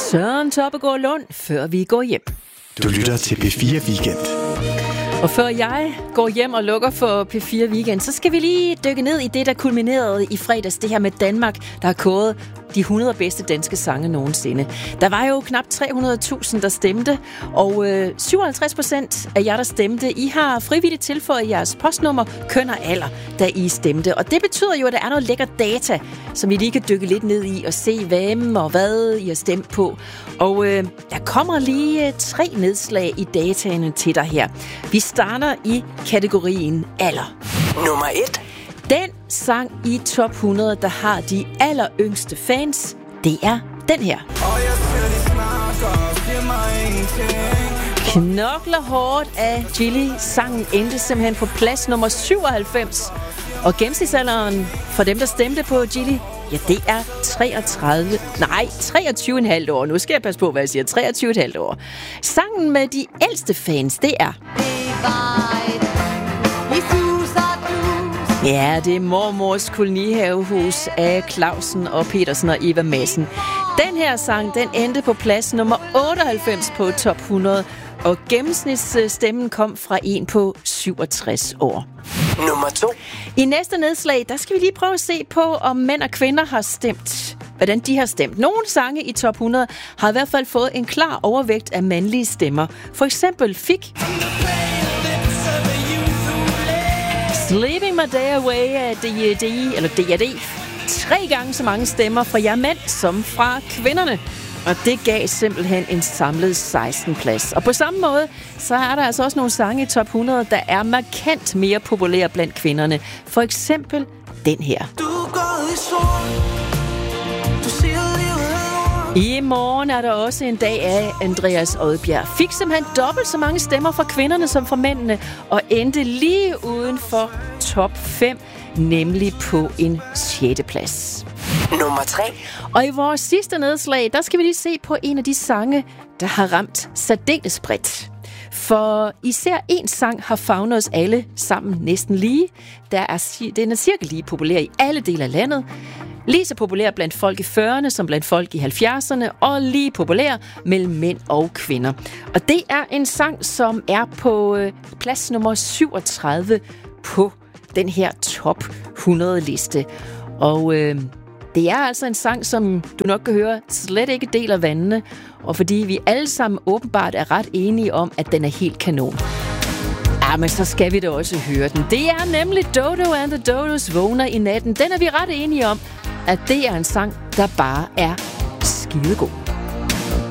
Søren Toppegaard Lund, før vi går hjem. Du lytter til P4 Weekend. Og før jeg går hjem og lukker for P4 Weekend, så skal vi lige dykke ned i det, der kulminerede i fredags. Det her med Danmark, der har kåret de 100 bedste danske sange nogensinde. Der var jo knap 300.000, der stemte, og 57% af jer, der stemte, I har frivilligt tilføjet jeres postnummer, køn og alder, da I stemte. Og det betyder jo, at der er noget lækker data, som I lige kan dykke lidt ned i og se, hvem og hvad I har stemt på. Og der kommer lige 3 nedslag i dataene til dig her. Vi starter i kategorien alder. Nummer 1. Den sang i top 100, der har de alleryngste fans, det er den her. Knokler hårdt af Gilly. Sangen endte simpelthen på plads nummer 97. Og gennemsnitsalderen for dem, der stemte på Gilly, ja, det er 23,5 år. Nu skal jeg passe på, hvad jeg siger. 23,5 år. Sangen med de ældste fans, det er... Ja, det er Mormors kolonihavehus af Clausen og Petersen og Eva Madsen. Den her sang, den endte på plads nummer 98 på top 100, og gennemsnitsstemmen kom fra en på 67 år. Nummer 2. I næste nedslag, der skal vi lige prøve at se på, om mænd og kvinder har stemt. Hvordan de har stemt. Nogle sange i top 100 har i hvert fald fået en klar overvægt af mandlige stemmer. For eksempel fik... Sleeping My Day Away af D.A.D. 3 gange så mange stemmer fra jer mænd som fra kvinderne. Og det gav simpelthen en samlet 16. plads. Og på samme måde, så er der altså også nogle sange i top 100, der er markant mere populære blandt kvinderne. For eksempel den her. I morgen er der også en dag af Andreas Odbjerg. Fik simpelthen dobbelt så mange stemmer fra kvinderne som fra mændene, og endte lige uden for top 5, nemlig på en 6. plads. Nummer 3. Og i vores sidste nedslag, der skal vi lige se på en af de sange, der har ramt særdeles bredt. For især en sang har favnet os alle sammen næsten lige. Den er cirka lige populær i alle dele af landet. Lige så populær blandt folk i 40'erne som blandt folk i 70'erne, og lige populær mellem mænd og kvinder. Og det er en sang, som er på plads nummer 37 på den her top 100-liste. Og det er altså en sang, som du nok kan høre, slet ikke deler vandene, og fordi vi alle sammen åbenbart er ret enige om, at den er helt kanon. Ja, men så skal vi da også høre den. Det er nemlig Dodo and the Dodos Vågner i natten. Den er vi ret enige om, at det er en sang, der bare er skidegod.